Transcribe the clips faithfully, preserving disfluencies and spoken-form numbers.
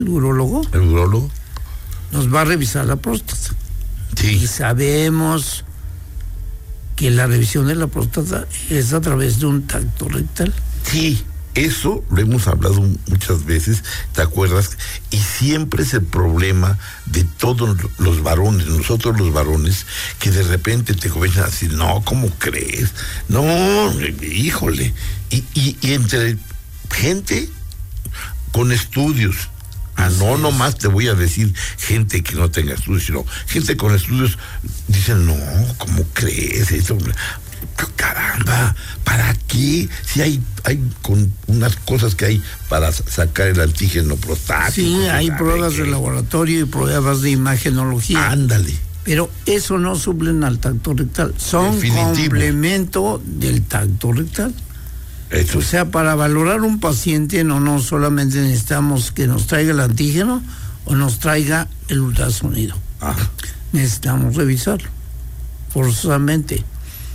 el urólogo, el urólogo nos va a revisar la próstata. Sí. Y sabemos que la revisión de la próstata es a través de un tacto rectal. Sí, eso lo hemos hablado muchas veces, ¿te acuerdas? Y siempre es el problema de todos los varones, nosotros los varones, que de repente te comienzan a decir, no, ¿cómo crees? No, híjole. Y, y, y entre gente con estudios, ah, no, nomás te voy a decir gente que no tenga estudios, sino gente con estudios, dicen, no, ¿cómo crees? Eso, caramba, ¿para qué? Si hay, hay con unas cosas que hay para sacar el antígeno prostático. Sí, hay pruebas de laboratorio y pruebas de imagenología. Ándale. Pero eso no suplen al tacto rectal, son complemento del tacto rectal. Eso. O sea, para valorar un paciente no, no solamente necesitamos que nos traiga el antígeno o nos traiga el ultrasonido. Ajá. Necesitamos revisarlo, forzosamente.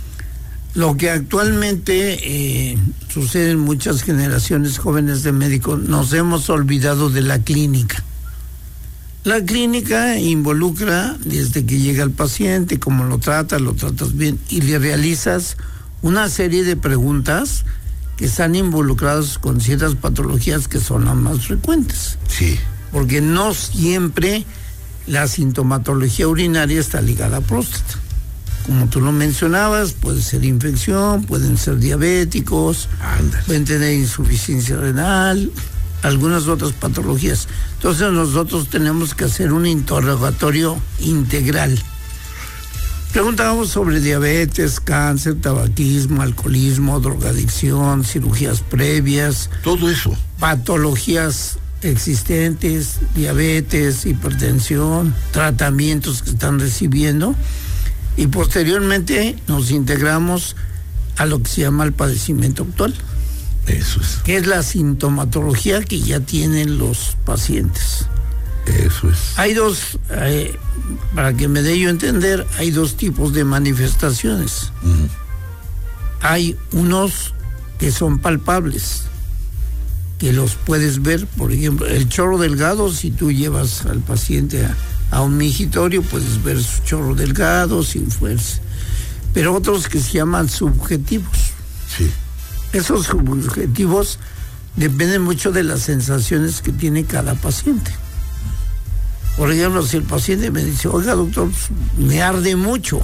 Lo que actualmente eh, sucede en muchas generaciones jóvenes de médicos, nos hemos olvidado de la clínica. La clínica involucra desde que llega el paciente, cómo lo tratas, lo tratas bien y le realizas una serie de preguntas que están involucradas con ciertas patologías que son las más frecuentes. Sí. Porque no siempre la sintomatología urinaria está ligada a próstata. Como tú lo mencionabas, puede ser infección, pueden ser diabéticos, Ándale. Pueden tener insuficiencia renal, algunas otras patologías. Entonces nosotros tenemos que hacer un interrogatorio integral. Preguntábamos sobre diabetes, cáncer, tabaquismo, alcoholismo, drogadicción, cirugías previas. Todo eso. Patologías existentes, diabetes, hipertensión, tratamientos que están recibiendo. Y posteriormente nos integramos a lo que se llama el padecimiento actual. Eso es. Que es la sintomatología que ya tienen los pacientes. Eso es. Hay dos, eh, para que me dé yo a entender, hay dos tipos de manifestaciones. Uh-huh. Hay unos que son palpables, que los puedes ver, por ejemplo, el chorro delgado, si tú llevas al paciente a, a un mingitorio, puedes ver su chorro delgado, sin fuerza. Pero otros que se llaman subjetivos. Sí. Esos subjetivos dependen mucho de las sensaciones que tiene cada paciente. Por ejemplo, si el paciente me dice, oiga, doctor, me arde mucho.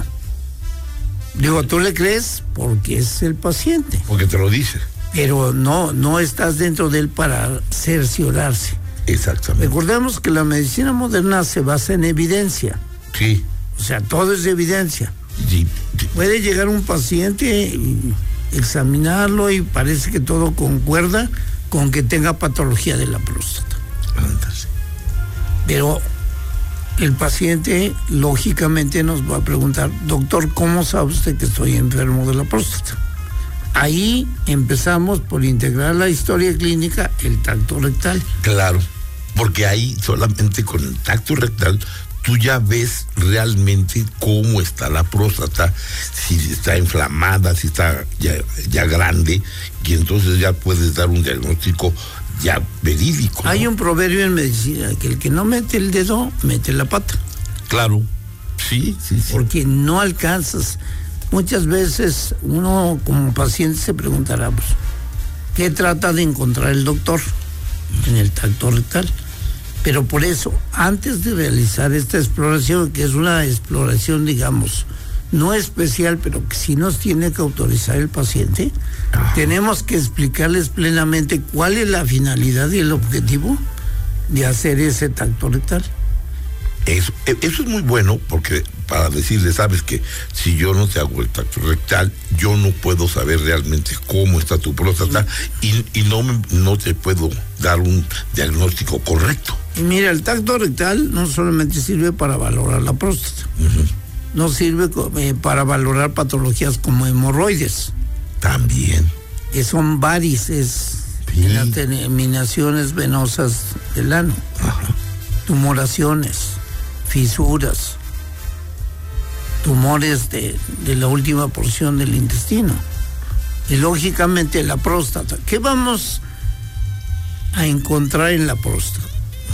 Digo, ¿tú le crees? Porque es el paciente. Porque te lo dice. Pero no, no estás dentro de él para cerciorarse. Exactamente. Recordemos que la medicina moderna se basa en evidencia. Sí. O sea, todo es evidencia. Sí, sí. Puede llegar un paciente y examinarlo y parece que todo concuerda con que tenga patología de la próstata. Ándale. Pero el paciente lógicamente nos va a preguntar, doctor, ¿cómo sabe usted que estoy enfermo de la próstata? Ahí empezamos por integrar la historia clínica, el tacto rectal. Claro, porque ahí solamente con el tacto rectal tú ya ves realmente cómo está la próstata, si está inflamada, si está ya, ya grande, y entonces ya puedes dar un diagnóstico ya verídico, ¿no? Hay un proverbio en medicina que el que no mete el dedo, mete la pata. Claro, sí, sí, sí. Porque no alcanzas. Muchas veces uno como paciente se preguntará, pues, ¿qué trata de encontrar el doctor en el tacto rectal? Pero por eso, antes de realizar esta exploración, que es una exploración, digamos, no especial, pero que sí nos tiene que autorizar el paciente, Ajá. tenemos que explicarles plenamente cuál es la finalidad y el objetivo de hacer ese tacto rectal. Eso, eso es muy bueno, porque para decirle, sabes que si yo no te hago el tacto rectal, yo no puedo saber realmente cómo está tu próstata y, y no, me, no te puedo dar un diagnóstico correcto. Y mira, el tacto rectal no solamente sirve para valorar la próstata, uh-huh. no sirve eh, para valorar patologías como hemorroides. También. Que son varices sí. en las terminaciones venosas del ano. Ajá. Tumoraciones, fisuras, tumores de, de la última porción del intestino. Y lógicamente la próstata. ¿Qué vamos a encontrar en la próstata?